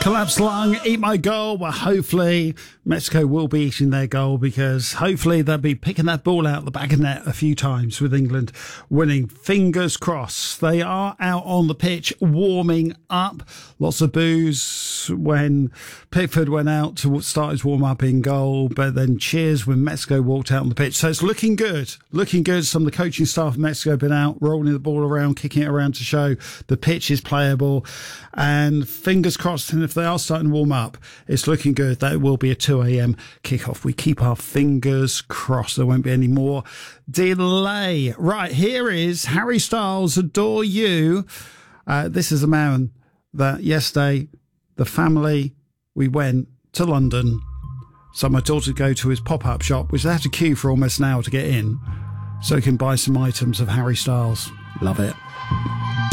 Collapse Lung, Eat My Goal. Well, hopefully Mexico will be eating their goal, because hopefully they'll be picking that ball out the back of the net a few times with England winning. Fingers crossed. They are out on the pitch warming up. Lots of boos when Pickford went out to start his warm-up in goal, but then cheers when Mexico walked out on the pitch. So it's looking good. Looking good. Some of the coaching staff of Mexico have been out, rolling the ball around, kicking it around to show the pitch is playable. And fingers crossed, and if they are starting to warm up, it's looking good. That will be a 2 a.m. kickoff. We keep our fingers crossed. There won't be any more delay. Right, here is Harry Styles, Adore You. This is a man that yesterday, the family, we went to London. So my daughter go to his pop-up shop, which they have to queue for almost an hour to get in, so he can buy some items of Harry Styles. Love it.